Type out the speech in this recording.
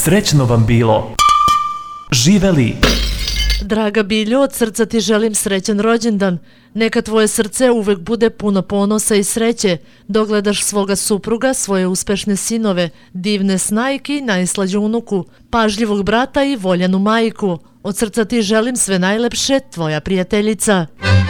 Srećno vam bilo. Živeli! Draga Biljo, od srca ti želim srećan rođendan. Neka tvoje srce uvek bude puno ponosa i sreće. Dogledaš svoga supruga, svoje uspešne sinove, divne snajke i najslađu unuku, pažljivog brata i voljenu majku. Od srca ti želim sve najlepše, tvoja prijateljica.